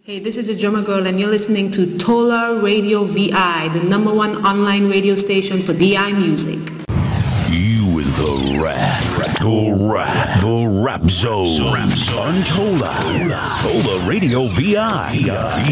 Hey, this is the drummer girl, and you're listening to Tola Radio VI, the #1 online radio station for DI music. You in the rap zone. On Tola Radio VI.